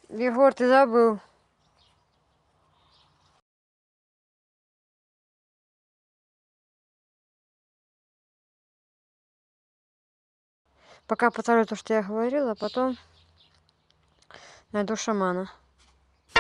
Егор, ты забыл. Пока повторю то, что я говорила, а потом найду шамана.